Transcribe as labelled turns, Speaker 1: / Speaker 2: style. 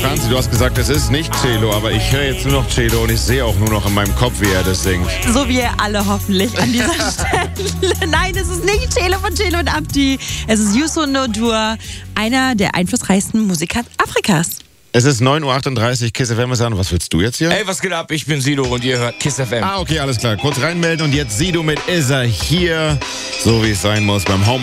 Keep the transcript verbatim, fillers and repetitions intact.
Speaker 1: Franzi, du hast gesagt, es ist nicht Celo, aber ich höre jetzt nur noch Celo und ich sehe auch nur noch in meinem Kopf, wie er das singt.
Speaker 2: So wie ihr alle hoffentlich an dieser Stelle. Nein, es ist nicht Celo von Celo und Abdi. Es ist Youssou N'Dour, einer der einflussreichsten Musiker Afrikas.
Speaker 1: Es ist neun Uhr achtunddreißig, Kiss F M ist an. Was willst du jetzt hier?
Speaker 3: Ey, was geht ab? Ich bin Sido und ihr hört Kiss F M.
Speaker 1: Ah, okay, alles klar. Kurz reinmelden und jetzt Sido mit Is er hier, so wie es sein muss beim Home.